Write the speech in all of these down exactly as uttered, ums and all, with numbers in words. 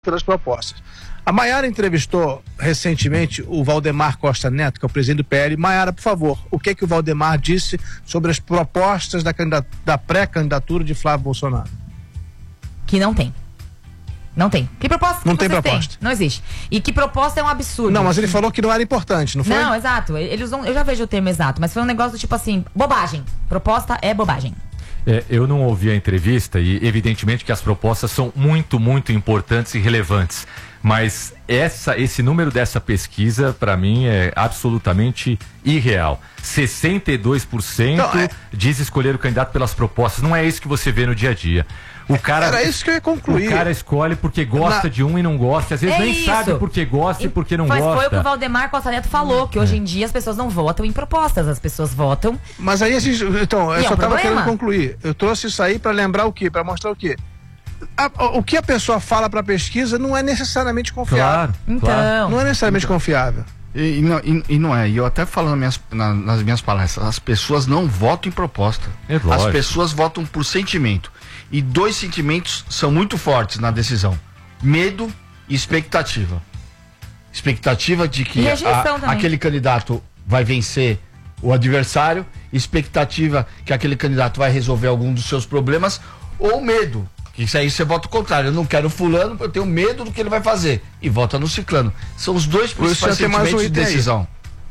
pelas propostas. A Maiara entrevistou recentemente o Valdemar Costa Neto, que é o presidente do P L. Maiara, por favor, o que que o Valdemar disse sobre as propostas da, da pré-candidatura de Flávio Bolsonaro? Que não tem. Não tem. Que proposta? Não que tem proposta. Têm? Não existe. E que proposta é um absurdo. Não, mas ele falou que não era importante, não foi? Não, exato. Ele usou, eu já vejo o termo exato, mas foi um negócio do tipo assim, bobagem. Proposta é bobagem. É, eu não ouvi a entrevista e evidentemente que as propostas são muito, muito importantes e relevantes. Mas essa, esse número dessa pesquisa, para mim, é absolutamente irreal. sessenta e dois por cento não, é... diz escolher o candidato pelas propostas. Não é isso que você vê no dia a dia. O cara, Era isso que eu ia concluir. O cara escolhe porque gosta Na... de um e não gosta. Às vezes é nem isso. sabe porque gosta e, e porque não mas gosta. Mas foi o que o Valdemar Costa Neto falou, que hoje em dia as pessoas não votam em propostas, as pessoas votam... Mas aí, assim, então, eu e só estava é um querendo concluir. Eu trouxe isso aí para lembrar o quê? Para mostrar o quê? A, o que a pessoa fala para pesquisa não é necessariamente confiável. Claro, então... claro. Não é necessariamente então, confiável. E, e, não, e, e não é, e eu até falo nas minhas, na, nas minhas palestras, as pessoas não votam em proposta. É as lógico. pessoas votam por sentimento. E dois sentimentos são muito fortes na decisão: medo e expectativa. Expectativa de que a, aquele candidato vai vencer o adversário, expectativa que aquele candidato vai resolver algum dos seus problemas, ou medo, que isso aí você vota o contrário. Eu não quero fulano, eu tenho medo do que ele vai fazer, e vota no ciclano. São os dois principais sentimentos de decisão.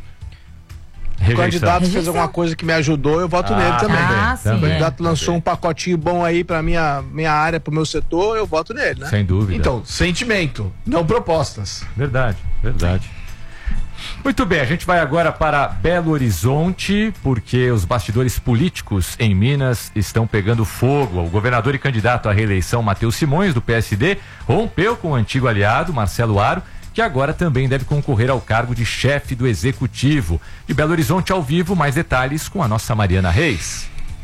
O candidato fez alguma coisa que me ajudou, eu voto ah, nele também. Ah, sim, o candidato é. lançou um pacotinho bom aí pra minha, minha área, pro meu setor, eu voto nele, né? Sem dúvida. Então, sentimento, não propostas. Verdade, verdade. Muito bem, a gente vai agora para Belo Horizonte, porque os bastidores políticos em Minas estão pegando fogo. O governador e candidato à reeleição, Matheus Simões, do P S D, rompeu com o antigo aliado, Marcelo Aro, que agora também deve concorrer ao cargo de chefe do Executivo. De Belo Horizonte ao vivo, mais detalhes com a nossa Mariana Reis.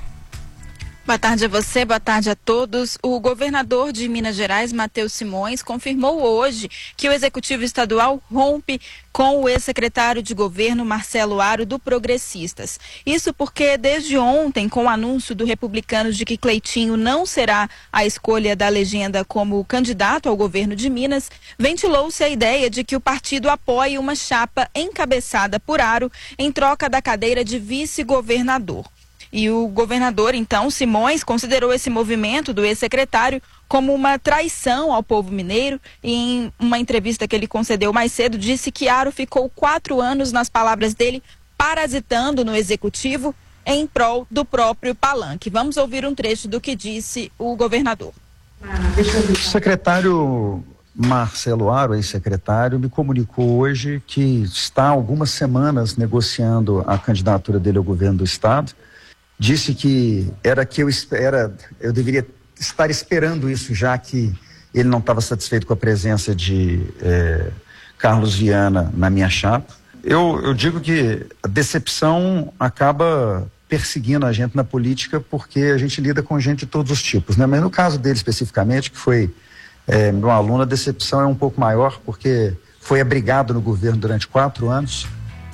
Boa tarde a você, boa tarde a todos. O governador de Minas Gerais, Matheus Simões, confirmou hoje que o Executivo Estadual rompe com o ex-secretário de governo Marcelo Aro, do Progressistas. Isso porque desde ontem, com o anúncio do Republicanos de que Cleitinho não será a escolha da legenda como candidato ao governo de Minas, ventilou-se a ideia de que o partido apoie uma chapa encabeçada por Aro em troca da cadeira de vice-governador. E o governador, então, Simões, considerou esse movimento do ex-secretário como uma traição ao povo mineiro e em uma entrevista que ele concedeu mais cedo, disse que Aro ficou quatro anos, nas palavras dele, parasitando no executivo em prol do próprio palanque. Vamos ouvir um trecho do que disse o governador. O secretário Marcelo Aro, ex-secretário, me comunicou hoje que está há algumas semanas negociando a candidatura dele ao governo do estado. Disse que era que eu era, eu deveria estar esperando isso, já que ele não estava satisfeito com a presença de eh, Carlos Viana na minha chapa. Eu, eu digo que a decepção acaba perseguindo a gente na política, porque a gente lida com gente de todos os tipos, né? Mas no caso dele especificamente, que foi eh, meu aluno, a decepção é um pouco maior, porque foi abrigado no governo durante quatro anos.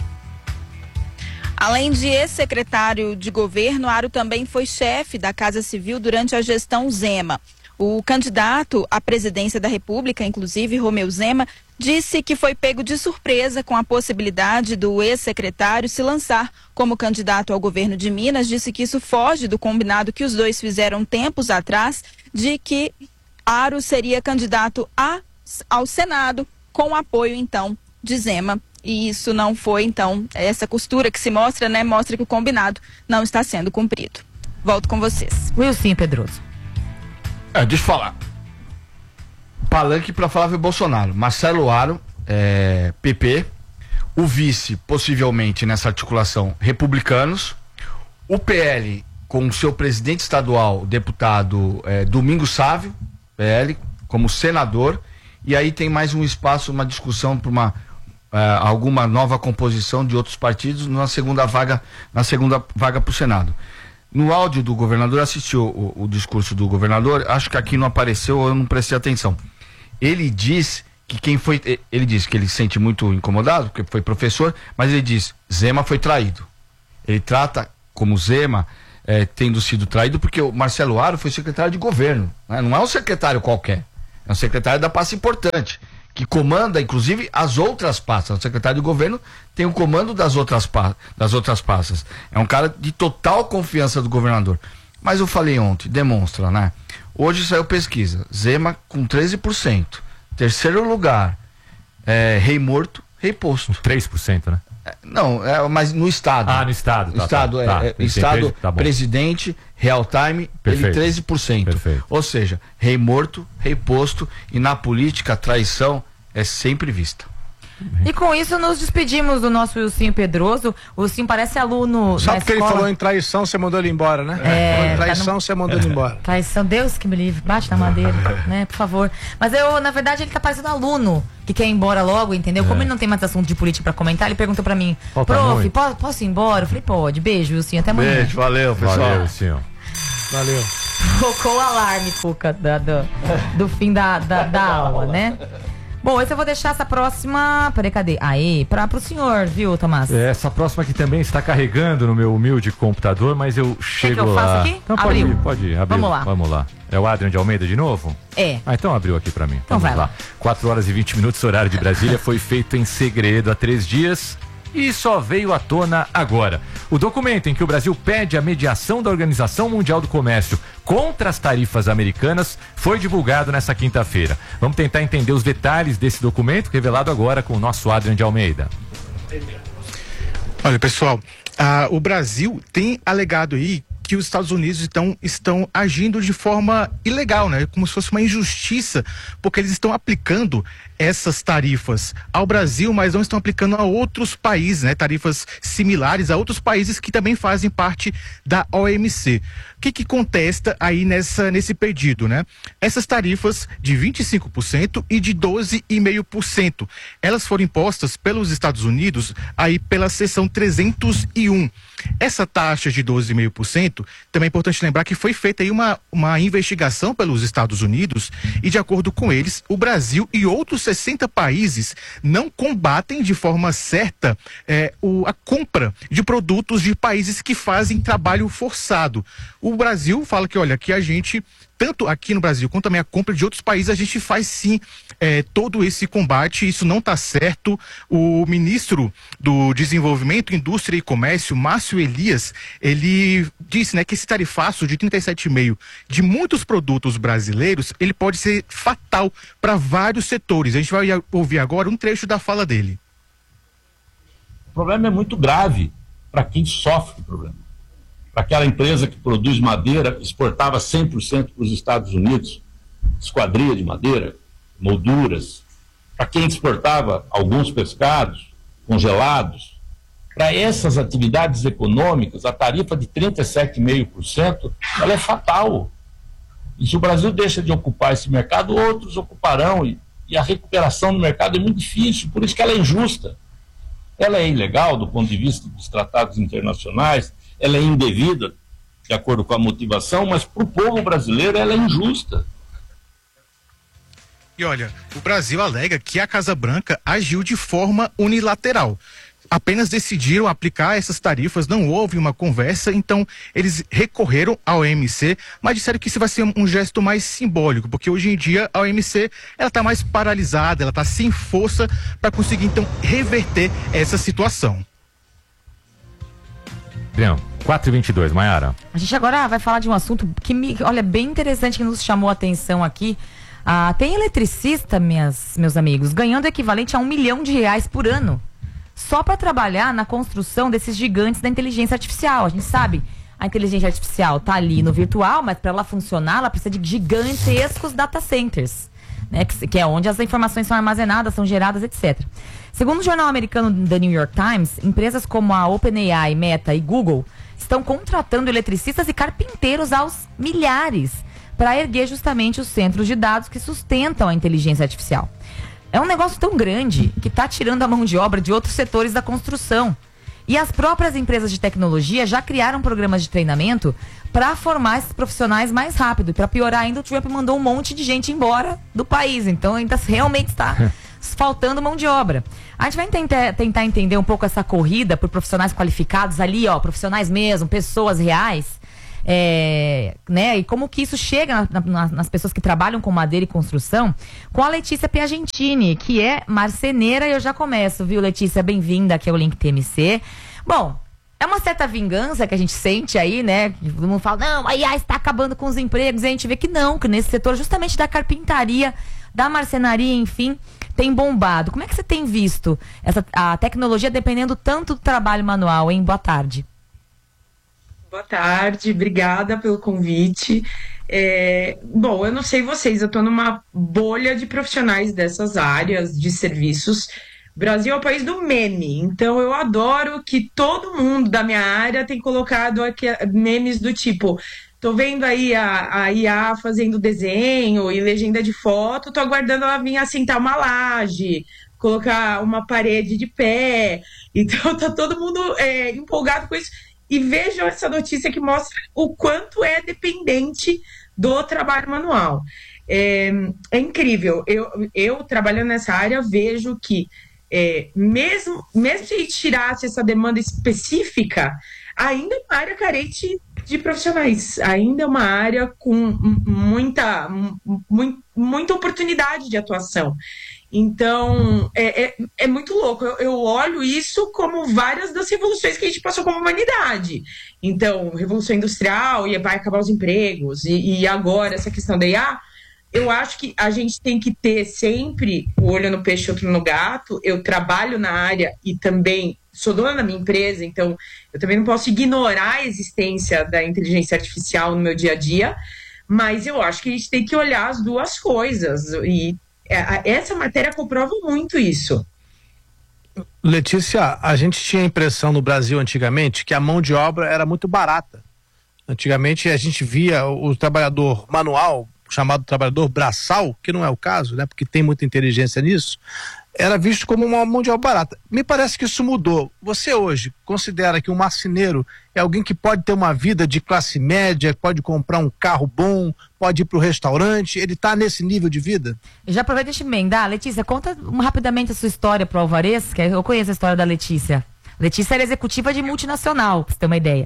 Além de ex-secretário de governo, Aro também foi chefe da Casa Civil durante a gestão Zema. O candidato à presidência da República, inclusive Romeu Zema, disse que foi pego de surpresa com a possibilidade do ex-secretário se lançar como candidato ao governo de Minas. Disse que isso foge do combinado que os dois fizeram tempos atrás, de que Aro seria candidato a, ao Senado com apoio, então, de Zema. E isso não foi, então, essa costura que se mostra, né, mostra que o combinado não está sendo cumprido. Volto com vocês. Wilson Pedroso. É, deixa eu falar. Palanque para Flávio Bolsonaro. Marcelo Aro, é, P P. O vice, possivelmente, nessa articulação, Republicanos. O P L, com o seu presidente estadual, deputado é, Domingos Sávio, P L, como senador. E aí tem mais um espaço, uma discussão para uma... Uh, alguma nova composição de outros partidos na segunda vaga na segunda vaga para o Senado. No áudio do governador, assistiu o, o discurso do governador, acho que aqui não apareceu ou eu não prestei atenção. Ele diz que quem foi, ele diz que ele se sente muito incomodado, porque foi professor, mas ele diz, Zema foi traído. Ele trata como Zema eh, tendo sido traído porque o Marcelo Aro foi secretário de governo, né? Não é um secretário qualquer. É um secretário da pasta importante, que comanda, inclusive, as outras pastas. O secretário de governo tem o comando das outras, pa das outras pastas. É um cara de total confiança do governador. Mas eu falei ontem, demonstra, né? Hoje saiu pesquisa, Zema com treze por cento. Terceiro lugar, é, Rei Morto, Rei Posto. três por cento, né? É, não, é, mas no estado. Ah, no estado. Tá, estado, tá, é, tá, é, tá, estado, tá presidente, real time, Perfeito. ele treze por cento. Perfeito. Ou seja, Rei Morto, Rei Posto, e na política a traição é sempre vista. E com isso nos despedimos do nosso Wilsinho Pedroso. O Wilsinho parece aluno Só da porque escola. ele falou em traição, você mandou ele embora, né? É, Falou em tá traição, no- você mandou ele embora. Traição, Deus que me livre, bate na madeira, né, por favor. Mas eu, na verdade, ele tá parecendo aluno que quer ir embora logo, entendeu? Como ele não tem mais assunto de política pra comentar, ele perguntou pra mim, Falta prof, muito. po- posso ir embora? Eu falei, pode, beijo, Wilsinho, até amanhã. Beijo, valeu, pessoal. Valeu, senhor. Valeu. Tocou o alarme, Cuca, da- do, do fim da, da, da aula, né? Bom, esse eu vou deixar essa próxima. Peraí, cadê? Aí, pra, pro senhor, viu, Tomás? Essa próxima aqui também está carregando no meu humilde computador, mas eu chego que eu lá. faço aqui? Então pode Abriu. ir, pode ir. Abriu. Vamos lá. Vamos lá. É o Adrian de Almeida de novo? É. Ah, então abriu aqui pra mim. Então Vamos vai lá. quatro horas e vinte minutos, horário de Brasília, foi feito em segredo há três dias e só veio à tona agora. O documento em que o Brasil pede a mediação da Organização Mundial do Comércio contra as tarifas americanas foi divulgado nessa quinta-feira. Vamos tentar entender os detalhes desse documento, revelado agora com o nosso Adrian de Almeida. Olha, pessoal, ah, o Brasil tem alegado aí que os Estados Unidos então, estão agindo de forma ilegal, né? Como se fosse uma injustiça, porque eles estão aplicando essas tarifas ao Brasil, mas não estão aplicando a outros países, né? Tarifas similares a outros países que também fazem parte da O M C. O que que contesta aí nessa, nesse pedido, né? Essas tarifas de vinte e cinco por cento e de doze vírgula cinco por cento, elas foram impostas pelos Estados Unidos aí pela seção trezentos e um. Essa taxa de doze vírgula cinco por cento, também é importante lembrar que foi feita aí uma, uma investigação pelos Estados Unidos e, de acordo com eles, o Brasil e outros sessenta países não combatem de forma certa é, o, a compra de produtos de países que fazem trabalho forçado. O Brasil fala que, olha, que a gente, tanto aqui no Brasil quanto também a compra de outros países, a gente faz sim é, todo esse combate, isso não está certo. O ministro do Desenvolvimento, Indústria e Comércio, Márcio Elias, ele disse, né, que esse tarifaço de trinta e sete vírgula cinco por cento de muitos produtos brasileiros, ele pode ser fatal para vários setores. A gente vai ouvir agora um trecho da fala dele. O problema é muito grave para quem sofre o problema. Para aquela empresa que produz madeira, exportava cem por cento para os Estados Unidos, esquadria de madeira, molduras. Para quem exportava alguns pescados congelados. Para essas atividades econômicas, a tarifa de trinta e sete vírgula cinco por cento ela é fatal. E se o Brasil deixa de ocupar esse mercado, outros ocuparão. E, e a recuperação no mercado é muito difícil, por isso que ela é injusta. Ela é ilegal do ponto de vista dos tratados internacionais, ela é indevida, de acordo com a motivação, mas para o povo brasileiro ela é injusta. E olha, o Brasil alega que a Casa Branca agiu de forma unilateral. Apenas decidiram aplicar essas tarifas, não houve uma conversa, então eles recorreram à O M C, mas disseram que isso vai ser um gesto mais simbólico, porque hoje em dia a O M C ela está mais paralisada, ela está sem força para conseguir então reverter essa situação. Adrian, quatro e vinte e dois, Maiara. A gente agora vai falar de um assunto que, me, olha, bem interessante, que nos chamou a atenção aqui. Ah, tem eletricista, minhas, meus amigos, ganhando o equivalente a um milhão de reais por ano, só para trabalhar na construção desses gigantes da inteligência artificial. A gente sabe, a inteligência artificial tá ali no virtual, mas para ela funcionar, ela precisa de gigantescos data centers, né, que, que é onde as informações são armazenadas, são geradas, etcétera. Segundo o jornal americano The New York Times, empresas como a OpenAI, Meta e Google estão contratando eletricistas e carpinteiros aos milhares para erguer justamente os centros de dados que sustentam a inteligência artificial. É um negócio tão grande que está tirando a mão de obra de outros setores da construção. E as próprias empresas de tecnologia já criaram programas de treinamento para formar esses profissionais mais rápido. E para piorar ainda, o Trump mandou um monte de gente embora do país. Então ainda realmente está faltando mão de obra. A gente vai tentar, tentar entender um pouco essa corrida por profissionais qualificados ali, ó, profissionais mesmo, pessoas reais. é, né, e como que isso chega na, na, nas pessoas que trabalham com madeira e construção, com a Letícia Piagentini, que é marceneira. E eu já começo, viu, Letícia? Bem-vinda aqui ao Link T M C. Bom, é uma certa vingança que a gente sente aí, né? Todo mundo fala, não, a I A está acabando com os empregos. E a gente vê que não, que nesse setor justamente da carpintaria, da marcenaria, enfim, tem bombado. Como é que você tem visto essa, a tecnologia dependendo tanto do trabalho manual, hein? Boa tarde. Boa tarde, obrigada pelo convite. É, bom, eu não sei vocês, eu estou numa bolha de profissionais dessas áreas de serviços. O Brasil é o país do meme, então eu adoro que todo mundo da minha área tem colocado aqui memes do tipo, tô vendo aí a, a I A fazendo desenho e legenda de foto, tô aguardando ela vir assentar uma laje, colocar uma parede de pé, então tá todo mundo é, empolgado com isso. E vejam essa notícia que mostra o quanto é dependente do trabalho manual. É, é incrível, eu, eu trabalhando nessa área vejo que É, mesmo, mesmo se a gente tirasse essa demanda específica, ainda é uma área carente de profissionais, ainda é uma área com muita, mu, muita oportunidade de atuação. Então, é, é, é muito louco. Eu, eu olho isso como várias das revoluções que a gente passou como humanidade. Então, Revolução Industrial, e vai acabar os empregos, e, e agora essa questão da I A. Eu acho que a gente tem que ter sempre o olho no peixe e outro no gato. Eu trabalho na área e também sou dona da minha empresa, então eu também não posso ignorar a existência da inteligência artificial no meu dia a dia, mas eu acho que a gente tem que olhar as duas coisas, e essa matéria comprova muito isso. Letícia, a gente tinha a impressão no Brasil antigamente que a mão de obra era muito barata. Antigamente a gente via o trabalhador manual, chamado trabalhador braçal, que não é o caso, né, porque tem muita inteligência nisso, era visto como uma mão de obra barata. Me parece que isso mudou. Você hoje considera que um marceneiro é alguém que pode ter uma vida de classe média, pode comprar um carro bom, pode ir para o restaurante, ele está nesse nível de vida? Eu já aproveito e te emendar. Letícia, conta rapidamente a sua história para o Alvarez, que eu conheço a história da Letícia. Letícia era executiva de multinacional, pra você ter uma ideia.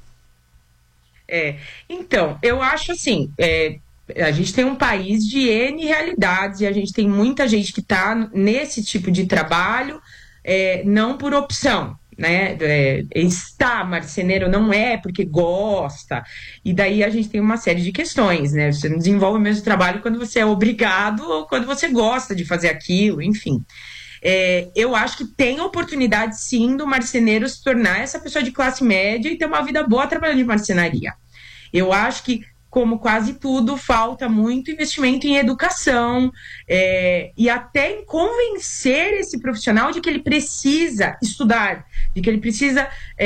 É, então, eu acho assim, é, a gente tem um país de N realidades e a gente tem muita gente que está nesse tipo de trabalho, é, não por opção, né? É, está marceneiro não é porque gosta, e daí a gente tem uma série de questões, né? Você não desenvolve o mesmo trabalho quando você é obrigado ou quando você gosta de fazer aquilo, enfim. É, eu acho que tem oportunidade sim do marceneiro se tornar essa pessoa de classe média e ter uma vida boa trabalhando de marcenaria. Eu acho que, como quase tudo, falta muito investimento em educação, é, e até em convencer esse profissional de que ele precisa estudar, de que ele precisa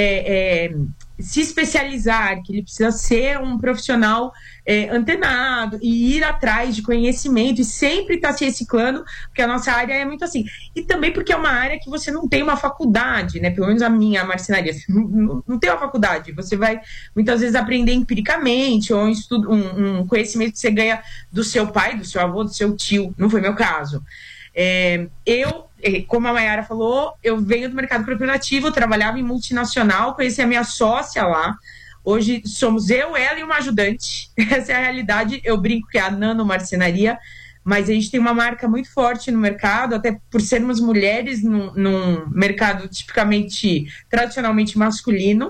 é, é, se especializar, que ele precisa ser um profissional é, antenado e ir atrás de conhecimento e sempre estar tá se reciclando, porque a nossa área é muito assim. E também porque é uma área que você não tem uma faculdade, né? Pelo menos a minha, a marcenaria, não, não, não tem uma faculdade. Você vai muitas vezes aprender empiricamente, ou um, estudo, um, um conhecimento que você ganha do seu pai, do seu avô, do seu tio. Não foi meu caso. É, eu, como a Mayara falou, eu venho do mercado corporativo, eu trabalhava em multinacional, conheci a minha sócia lá. Hoje somos eu, ela e uma ajudante. Essa é a realidade. Eu brinco que é a Nano Marcenaria, mas a gente tem uma marca muito forte no mercado, até por sermos mulheres num, num mercado tipicamente, tradicionalmente masculino.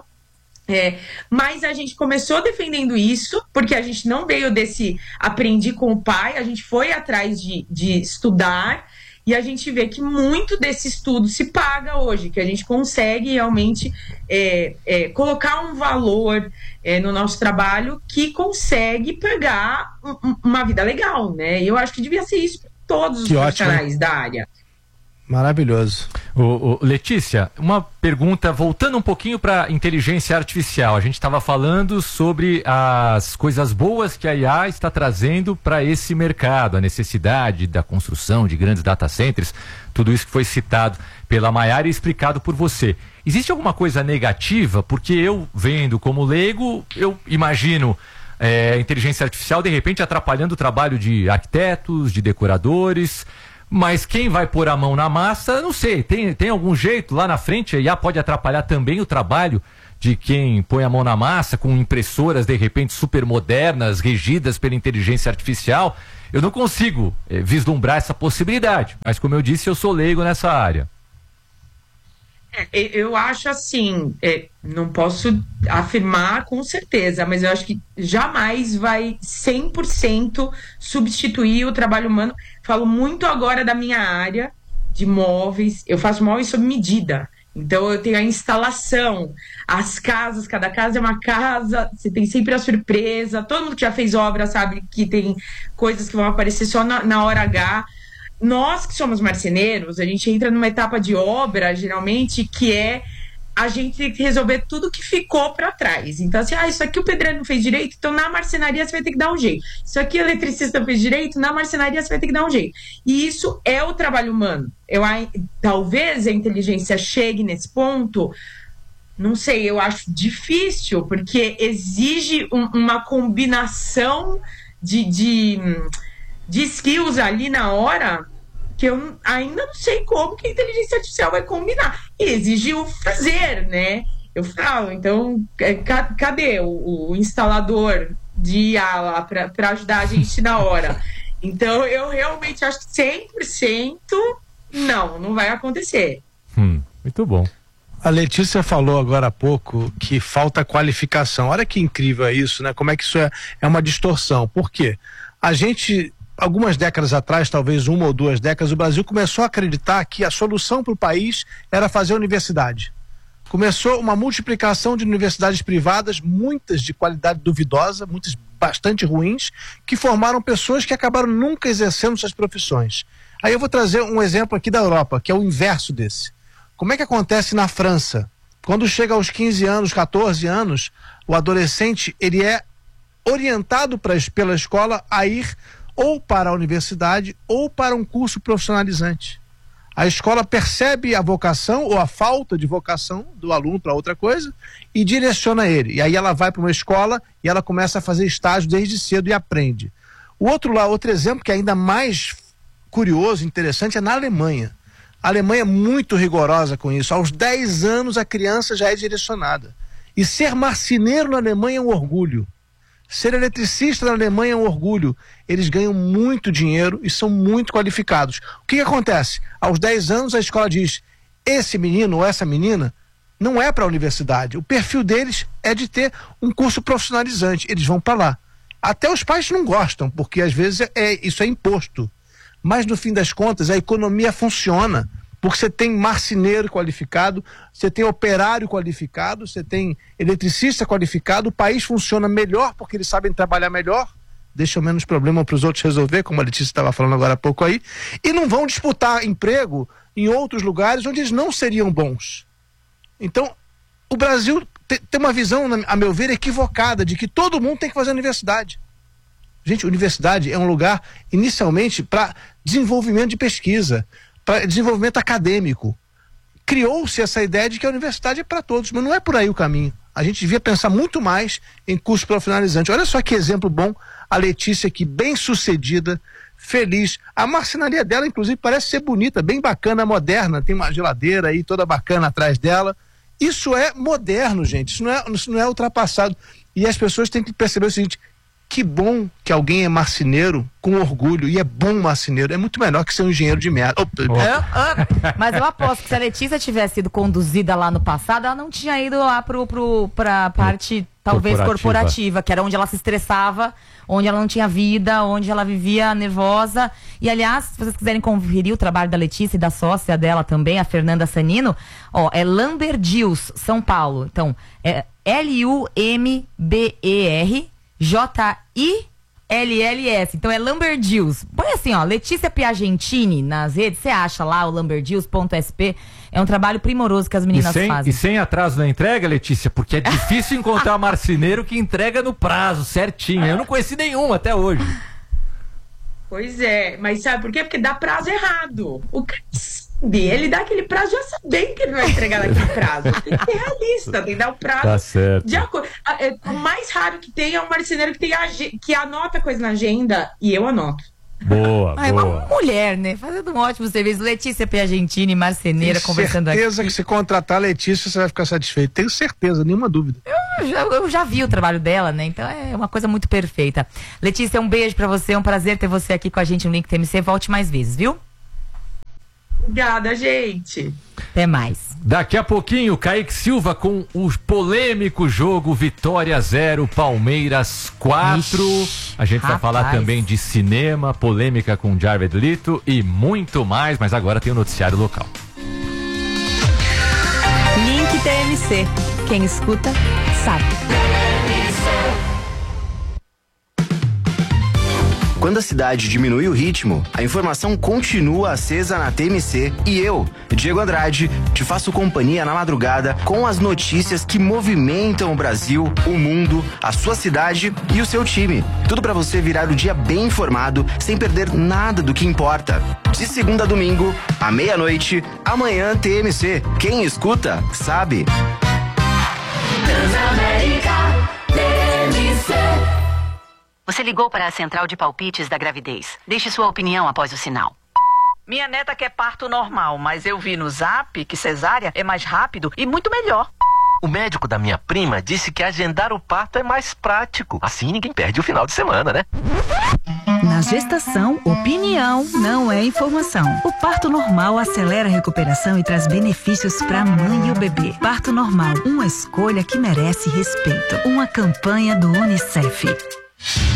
É, mas a gente começou defendendo isso, porque a gente não veio desse aprendi com o pai, a gente foi atrás de, de estudar, e a gente vê que muito desse estudo se paga hoje, que a gente consegue realmente é, é, colocar um valor é, no nosso trabalho que consegue pagar um, uma vida legal, né? E eu acho que devia ser isso para todos os que profissionais ótimo. Da área. Maravilhoso. Ô, ô, Letícia, uma pergunta, voltando um pouquinho para inteligência artificial. A gente estava falando sobre as coisas boas que a I A está trazendo para esse mercado, a necessidade da construção de grandes data centers, tudo isso que foi citado pela Mayara e explicado por você. Existe alguma coisa negativa? Porque eu, vendo como leigo, eu imagino é, inteligência artificial de repente atrapalhando o trabalho de arquitetos, de decoradores. Mas quem vai pôr a mão na massa, não sei, tem, tem algum jeito lá na frente, a I A pode atrapalhar também o trabalho de quem põe a mão na massa com impressoras de repente super modernas, regidas pela inteligência artificial. Eu não consigo eh, vislumbrar essa possibilidade, mas como eu disse, eu sou leigo nessa área. É, eu acho assim, é, não posso afirmar com certeza, mas eu acho que jamais vai cem por cento substituir o trabalho humano. Falo muito agora da minha área de móveis, eu faço móveis sob medida. Então eu tenho a instalação, as casas, cada casa é uma casa, você tem sempre a surpresa, todo mundo que já fez obra sabe que tem coisas que vão aparecer só na, na hora H. Nós que somos marceneiros, a gente entra numa etapa de obra, geralmente, que é a gente tem que resolver tudo que ficou para trás. Então, assim, ah, isso aqui o pedreiro não fez direito, então na marcenaria você vai ter que dar um jeito. Isso aqui o eletricista não fez direito, na marcenaria você vai ter que dar um jeito. E isso é o trabalho humano. Eu, talvez a inteligência chegue nesse ponto, não sei, eu acho difícil, porque exige um, uma combinação de, de, de skills ali na hora que eu ainda não sei como que a inteligência artificial vai combinar. E exige o fazer, né? Eu falo, então, cadê o, o instalador de I A lá para ajudar a gente na hora? Então, eu realmente acho que cem por cento não, não vai acontecer. Hum, muito bom. A Letícia falou agora há pouco que falta qualificação. Olha que incrível é isso, né? Como é que isso é, é uma distorção. Por quê? A gente... Algumas décadas atrás, talvez uma ou duas décadas, o Brasil começou a acreditar que a solução para o país era fazer universidade. Começou uma multiplicação de universidades privadas, muitas de qualidade duvidosa, muitas bastante ruins, que formaram pessoas que acabaram nunca exercendo suas profissões. Aí eu vou trazer um exemplo aqui da Europa, que é o inverso desse. Como é que acontece na França? Quando chega aos quinze anos, catorze anos, o adolescente ele é orientado pra, pela escola a ir ou para a universidade ou para um curso profissionalizante. A escola percebe a vocação ou a falta de vocação do aluno para outra coisa e direciona ele. E aí ela vai para uma escola e ela começa a fazer estágio desde cedo e aprende. O outro lá, outro exemplo que é ainda mais curioso, interessante, é na Alemanha. A Alemanha é muito rigorosa com isso. Aos dez anos a criança já é direcionada. E ser marceneiro na Alemanha é um orgulho. Ser eletricista na Alemanha é um orgulho. Eles ganham muito dinheiro e são muito qualificados. O que, que acontece? Aos dez anos a escola diz, esse menino ou essa menina não é para a universidade. O perfil deles é de ter um curso profissionalizante. Eles vão para lá. Até os pais não gostam, porque às vezes é, isso é imposto. Mas no fim das contas a economia funciona. Porque você tem marceneiro qualificado, você tem operário qualificado, você tem eletricista qualificado, o país funciona melhor porque eles sabem trabalhar melhor, deixam menos problema para os outros resolver, como a Letícia estava falando agora há pouco aí, e não vão disputar emprego em outros lugares onde eles não seriam bons. Então, o Brasil te, tem uma visão, a meu ver, equivocada de que todo mundo tem que fazer universidade. Gente, universidade é um lugar, inicialmente, para desenvolvimento de pesquisa, para desenvolvimento acadêmico. Criou-se essa ideia de que a universidade é para todos, mas não é por aí o caminho. A gente devia pensar muito mais em curso profissionalizante. Olha só que exemplo bom, a Letícia aqui, bem sucedida, feliz. A marcenaria dela, inclusive, parece ser bonita, bem bacana, moderna. Tem uma geladeira aí toda bacana atrás dela. Isso é moderno, gente. Isso não é, isso não é ultrapassado. E as pessoas têm que perceber o seguinte: que bom que alguém é marceneiro com orgulho, e é bom marceneiro, é muito melhor que ser um engenheiro de merda. Opa. É, é. Mas eu aposto que se a Letícia tivesse sido conduzida lá no passado, ela não tinha ido lá pro, pro, pra parte, talvez, corporativa. corporativa, que era onde ela se estressava, onde ela não tinha vida, onde ela vivia nervosa. E, aliás, se vocês quiserem conferir o trabalho da Letícia e da sócia dela também, a Fernanda Sanino, ó, é Lamberdius, São Paulo. Então, é L U M B E R J I L L S. Então é Lamberdius. Põe assim, ó, Letícia Piagentini nas redes, você acha lá o lamberdius ponto s p. É um trabalho primoroso que as meninas e sem, fazem. E sem atraso na entrega, Letícia, porque é difícil encontrar um marceneiro que entrega no prazo, certinho. Eu não conheci nenhum até hoje. Pois é, mas sabe por quê? Porque dá prazo errado. O cara sabe, ele dá aquele prazo já sabendo que ele vai entregar naquele prazo. Tem que ser realista, tem que dar o prazo. Tá certo. De acordo. O mais raro que tem é um marceneiro que, tem ag... que anota coisa na agenda e eu anoto. Boa, Ai, boa. uma mulher, né? Fazendo um ótimo serviço. Letícia Piagentini, marceneira, Tenho conversando aqui. certeza que se contratar a Letícia, você vai ficar satisfeito. Tenho certeza, nenhuma dúvida. Eu já, eu já vi o trabalho dela, né? Então é uma coisa muito perfeita. Letícia, um beijo pra você. É um prazer ter você aqui com a gente no Link T M C. Volte mais vezes, viu? Obrigada, gente. Até mais. Daqui a pouquinho, Kaique Silva com o polêmico jogo Vitória zero, Palmeiras quatro. Ixi, a gente vai rapaz. falar também de cinema, polêmica com Jared Leto e muito mais, mas agora tem o noticiário local. Link T M C. Quem escuta, sabe. Quando a cidade diminui o ritmo, a informação continua acesa na T M C e eu, Diego Andrade, te faço companhia na madrugada com as notícias que movimentam o Brasil, o mundo, a sua cidade e o seu time. Tudo para você virar o dia bem informado, sem perder nada do que importa. De segunda a domingo, à meia-noite, amanhã T M C. Quem escuta, sabe. Transamérica T M C. Você ligou para a central de palpites da gravidez. Deixe sua opinião após o sinal. Minha neta quer parto normal, mas eu vi no Zap que cesárea é mais rápido e muito melhor. O médico da minha prima disse que agendar o parto é mais prático. Assim ninguém perde o final de semana, né? Na gestação, opinião não é informação. O parto normal acelera a recuperação e traz benefícios para a mãe e o bebê. Parto normal, uma escolha que merece respeito. Uma campanha do Unicef.